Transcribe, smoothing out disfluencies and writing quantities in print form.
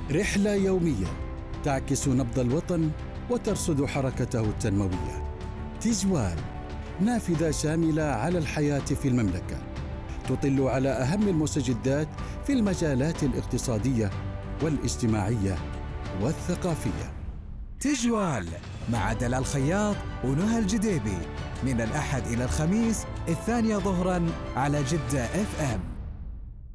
رحلة يومية تعكس نبض الوطن وترصد حركته التنموية. تجوال، نافذة شاملة على الحياة في المملكة، تطل على أهم المستجدات في المجالات الاقتصادية والاجتماعية والثقافية. تجوال مع دلال الخياط ونهى الجديبي، من الأحد إلى الخميس 2 ظهراً على جدة FM.